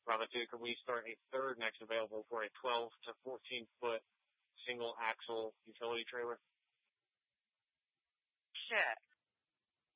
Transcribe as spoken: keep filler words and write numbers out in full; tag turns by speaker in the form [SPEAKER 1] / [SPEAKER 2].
[SPEAKER 1] Bravo two, could we start a third next available for a twelve to fourteen foot single axle utility trailer?
[SPEAKER 2] Sure.